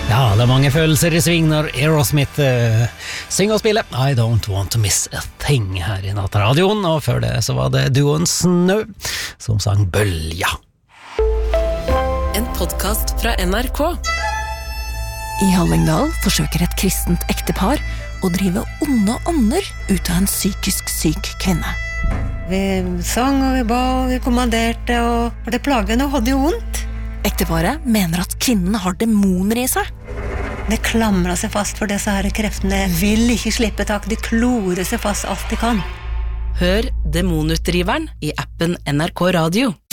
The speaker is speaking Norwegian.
Ja, det mange følelser I sving når Aerosmith synger og spiller I Don't Want To Miss A Thing her I Nattradioen, og før det så var det duoen Snø som sang Bølja. En podcast fra NRK. I Hallingdal forsøker et kristent ektepar å drive onde ånder ut av en psykisk syk kvinne. Vi sang og vi ba og vi kommanderte, og det plagene hadde jo vondt. Ekteparet mener at kvinnen har demoner I seg. Det klamrer seg fast for disse her kreftene. Vil ikke slippe tak, de klorer seg fast alt de kan. Hør Demonutdriveren I appen NRK Radio.